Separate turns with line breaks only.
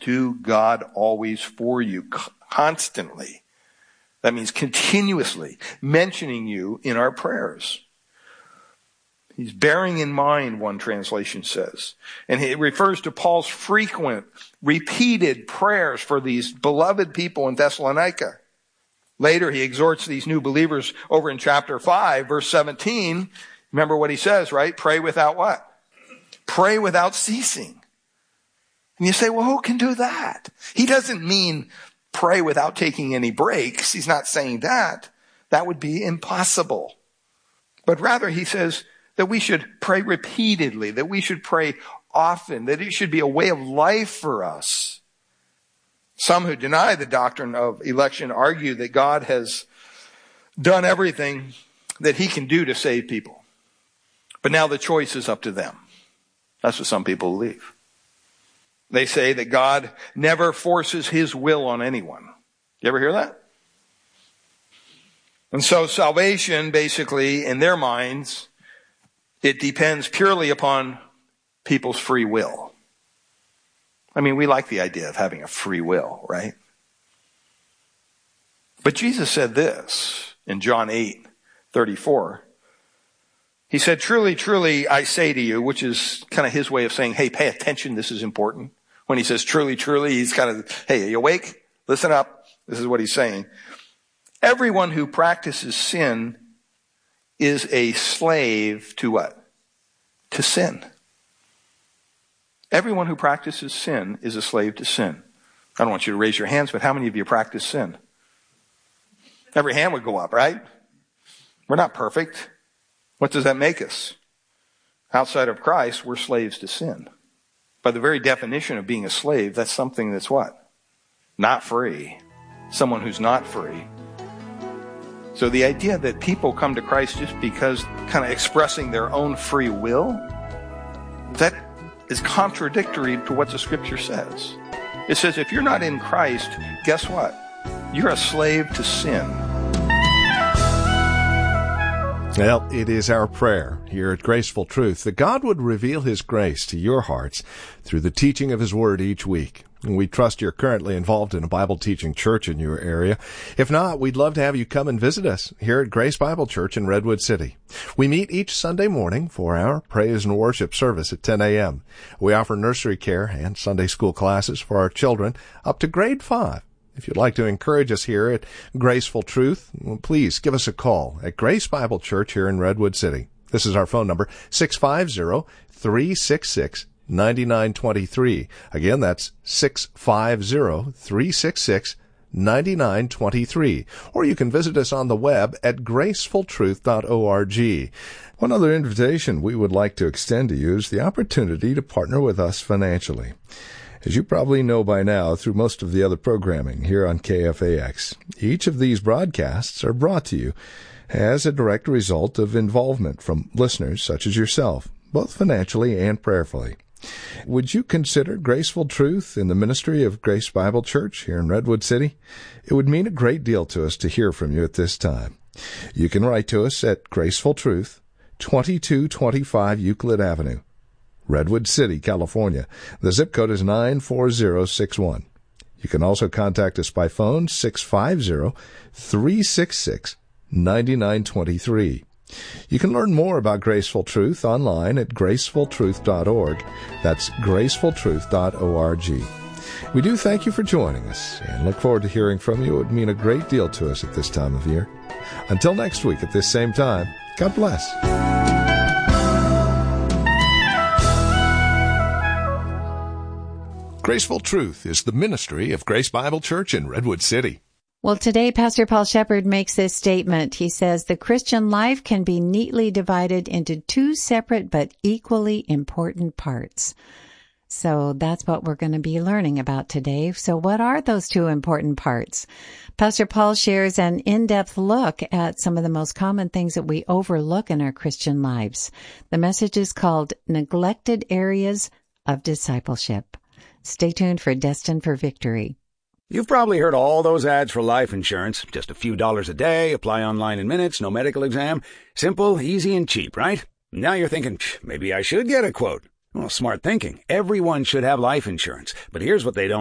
to God always for you, constantly. That means continuously mentioning you in our prayers. He's bearing in mind, one translation says. And it refers to Paul's frequent, repeated prayers for these beloved people in Thessalonica. Later, he exhorts these new believers over in chapter 5, verse 17. Remember what he says, right? Pray without what? Pray without ceasing. And you say, well, who can do that? He doesn't mean pray without taking any breaks. He's not saying that. That would be impossible. But rather, he says that we should pray repeatedly, that we should pray often, that it should be a way of life for us. Some who deny the doctrine of election argue that God has done everything that he can do to save people. But now the choice is up to them. That's what some people believe. They say that God never forces his will on anyone. You ever hear that? And so salvation, basically, in their minds, it depends purely upon people's free will. I mean, we like the idea of having a free will, right? But Jesus said this in John 8:34. He said, truly, truly, I say to you, which is kind of his way of saying, hey, pay attention, this is important. When he says truly, truly, he's kind of, hey, are you awake? Listen up. This is what he's saying. Everyone who practices sin is a slave to what? To sin. Everyone who practices sin is a slave to sin. I don't want you to raise your hands, but how many of you practice sin? Every hand would go up, right? We're not perfect. What does that make us? Outside of Christ, we're slaves to sin. By the very definition of being a slave, that's something that's what? Not free. Someone who's not free. So the idea that people come to Christ just because kind of expressing their own free will, that is contradictory to what the scripture says. It says if you're not in Christ, guess what? You're a slave to sin.
Well, it is our prayer here at Graceful Truth that God would reveal his grace to your hearts through the teaching of his word each week. And we trust you're currently involved in a Bible teaching church in your area. If not, we'd love to have you come and visit us here at Grace Bible Church in Redwood City. We meet each Sunday morning for our praise and worship service at 10 a.m. We offer nursery care and Sunday school classes for our children up to grade 5. If you'd like to encourage us here at Graceful Truth, please give us a call at Grace Bible Church here in Redwood City. This is our phone number, 650-366-9923. Again, that's 650-366-9923. Or you can visit us on the web at gracefultruth.org. One other invitation we would like to extend to you is the opportunity to partner with us financially. As you probably know by now through most of the other programming here on KFAX, each of these broadcasts are brought to you as a direct result of involvement from listeners such as yourself, both financially and prayerfully. Would you consider Graceful Truth in the ministry of Grace Bible Church here in Redwood City? It would mean a great deal to us to hear from you at this time. You can write to us at Graceful Truth, 2225 Euclid Avenue, Redwood City, California. The zip code is 94061. You can also contact us by phone, 650-366-9923. You can learn more about Graceful Truth online at gracefultruth.org. That's gracefultruth.org. We do thank you for joining us and look forward to hearing from you. It would mean a great deal to us at this time of year. Until next week at this same time, God bless. Graceful Truth is the ministry of Grace Bible Church in Redwood City.
Well, today, Pastor Paul Shepherd makes this statement. He says, the Christian life can be neatly divided into two separate but equally important parts. So that's what we're going to be learning about today. So what are those two important parts? Pastor Paul shares an in-depth look at some of the most common things that we overlook in our Christian lives. The message is called Neglected Areas of Discipleship. Stay tuned for Destined for Victory.
You've probably heard all those ads for life insurance. Just a few dollars a day, apply online in minutes, no medical exam. Simple, easy, and cheap, right? Now you're thinking, maybe I should get a quote. Well, smart thinking. Everyone should have life insurance. But here's what they don't